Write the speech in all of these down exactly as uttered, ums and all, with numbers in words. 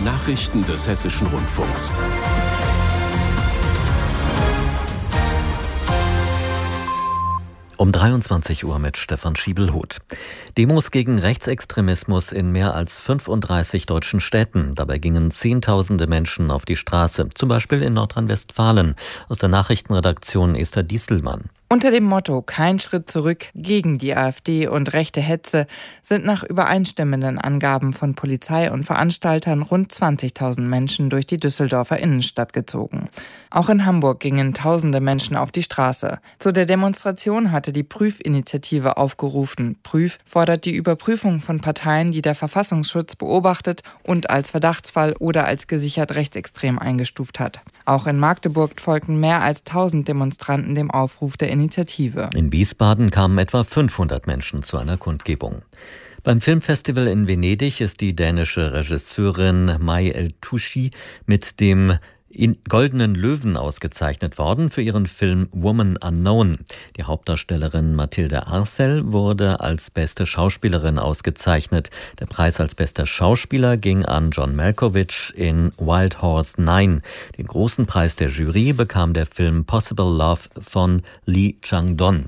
Nachrichten des Hessischen Rundfunks. Um dreiundzwanzig Uhr mit Stefan Schiebelhuth. Demos gegen Rechtsextremismus in mehr als fünfunddreißig deutschen Städten. Dabei gingen Zehntausende Menschen auf die Straße, zum Beispiel in Nordrhein-Westfalen. Aus der Nachrichtenredaktion Esther Dieselmann. Unter dem Motto „Kein Schritt zurück gegen die AfD und rechte Hetze“ sind nach übereinstimmenden Angaben von Polizei und Veranstaltern rund zwanzigtausend Menschen durch die Düsseldorfer Innenstadt gezogen. Auch in Hamburg gingen tausende Menschen auf die Straße. Zu der Demonstration hatte die Prüf-Initiative aufgerufen. Prüf fordert die Überprüfung von Parteien, die der Verfassungsschutz beobachtet und als Verdachtsfall oder als gesichert rechtsextrem eingestuft hat. Auch in Magdeburg folgten mehr als tausend Demonstranten dem Aufruf der Initiative. In Wiesbaden kamen etwa fünfhundert Menschen zu einer Kundgebung. Beim Filmfestival in Venedig ist die dänische Regisseurin Mai El-Touchi mit dem Goldenen Löwen ausgezeichnet worden für ihren Film Woman Unknown. Die Hauptdarstellerin Mathilde Arcel wurde als beste Schauspielerin ausgezeichnet. Der Preis als bester Schauspieler ging an John Malkovich in Wild Horse neun. Den großen Preis der Jury bekam der Film Possible Love von Lee Chang-dong.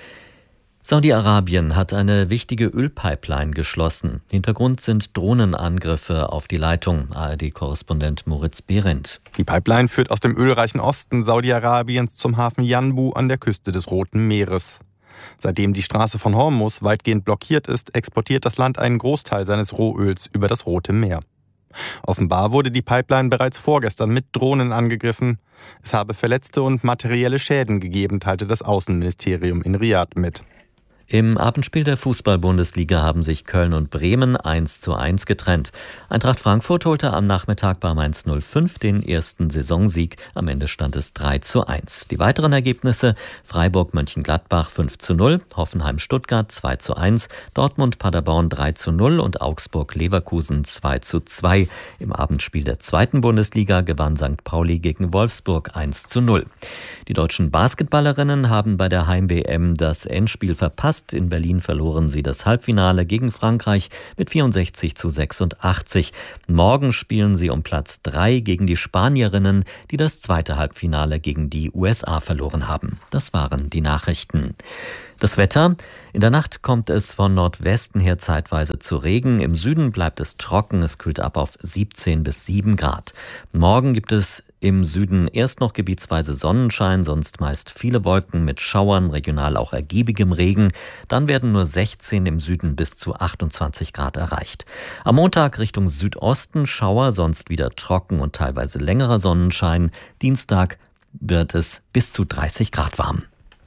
Saudi-Arabien hat eine wichtige Ölpipeline geschlossen. Hintergrund sind Drohnenangriffe auf die Leitung. A R D-Korrespondent Moritz Behrendt. Die Pipeline führt aus dem ölreichen Osten Saudi-Arabiens zum Hafen Yanbu an der Küste des Roten Meeres. Seitdem die Straße von Hormuz weitgehend blockiert ist, exportiert das Land einen Großteil seines Rohöls über das Rote Meer. Offenbar wurde die Pipeline bereits vorgestern mit Drohnen angegriffen. Es habe Verletzte und materielle Schäden gegeben, teilte das Außenministerium in Riad mit. Im Abendspiel der Fußball-Bundesliga haben sich Köln und Bremen eins zu eins getrennt. Eintracht Frankfurt holte am Nachmittag bei Mainz null fünf den ersten Saisonsieg. Am Ende stand es drei zu eins. Die weiteren Ergebnisse: Freiburg-Mönchengladbach fünf zu null, Hoffenheim-Stuttgart zwei zu eins, Dortmund-Paderborn drei zu null und Augsburg-Leverkusen zwei zu zwei. Im Abendspiel der zweiten Bundesliga gewann Sankt Pauli gegen Wolfsburg eins zu null. Die deutschen Basketballerinnen haben bei der Heim-W M das Endspiel verpasst. In Berlin verloren sie das Halbfinale gegen Frankreich mit vierundsechzig zu sechsundachtzig. Morgen spielen sie um Platz drei gegen die Spanierinnen, die das zweite Halbfinale gegen die U S A verloren haben. Das waren die Nachrichten. Das Wetter: In der Nacht kommt es von Nordwesten her zeitweise zu Regen. Im Süden bleibt es trocken. Es kühlt ab auf siebzehn bis sieben Grad. Morgen gibt es im Süden erst noch gebietsweise Sonnenschein, sonst meist viele Wolken mit Schauern, regional auch ergiebigem Regen. Dann werden nur sechzehn im Süden bis zu achtundzwanzig Grad erreicht. Am Montag Richtung Südosten Schauer, sonst wieder trocken und teilweise längerer Sonnenschein. Dienstag wird es bis zu dreißig Grad warm.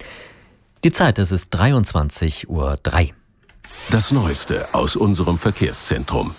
Die Zeit, es ist dreiundzwanzig Uhr drei. Das Neueste aus unserem Verkehrszentrum.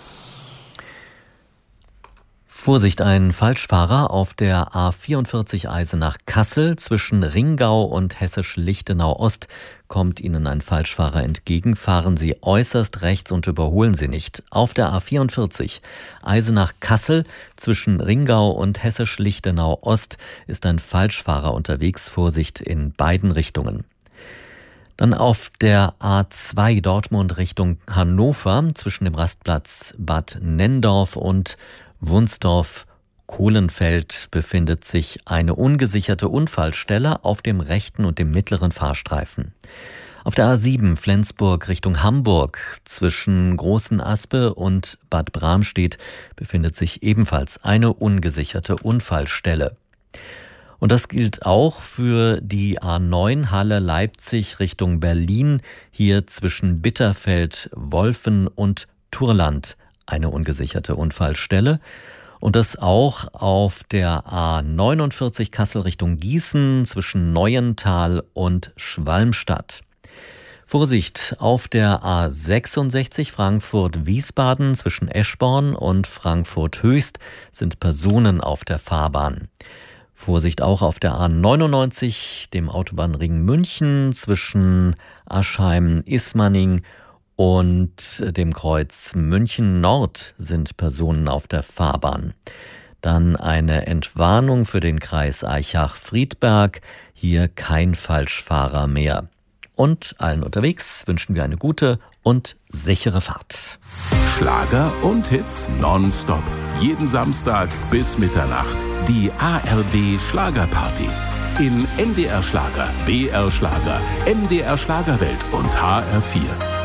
Vorsicht, ein Falschfahrer auf der A vierundvierzig Eisenach-Kassel zwischen Ringau und Hessisch-Lichtenau Ost. Kommt Ihnen ein Falschfahrer entgegen, fahren Sie äußerst rechts und überholen Sie nicht. Auf der A vierundvierzig Eisenach-Kassel zwischen Ringau und Hessisch-Lichtenau Ost ist ein Falschfahrer unterwegs. Vorsicht in beiden Richtungen. Dann auf der A zwei Dortmund Richtung Hannover zwischen dem Rastplatz Bad Nenndorf und Wunsdorf-Kohlenfeld befindet sich eine ungesicherte Unfallstelle auf dem rechten und dem mittleren Fahrstreifen. Auf der A sieben Flensburg Richtung Hamburg zwischen Großen Aspe und Bad Bramstedt befindet sich ebenfalls eine ungesicherte Unfallstelle. Und das gilt auch für die A neun Halle-Leipzig Richtung Berlin, hier zwischen Bitterfeld, Wolfen und Turland eine ungesicherte Unfallstelle. Und das auch auf der A neunundvierzig Kassel Richtung Gießen zwischen Neuental und Schwalmstadt. Vorsicht, auf der A sechsundsechzig Frankfurt-Wiesbaden zwischen Eschborn und Frankfurt-Höchst sind Personen auf der Fahrbahn. Vorsicht auch auf der A neunundneunzig, dem Autobahnring München zwischen Aschheim-Ismaning und dem Kreuz München Nord sind Personen auf der Fahrbahn. Dann eine Entwarnung für den Kreis Aichach-Friedberg, hier kein Falschfahrer mehr. Und allen unterwegs wünschen wir eine gute und sichere Fahrt. Schlager und Hits nonstop. Jeden Samstag bis Mitternacht. Die A R D Schlagerparty. In N D R Schlager, B R Schlager, M D R Schlagerwelt und H R vier.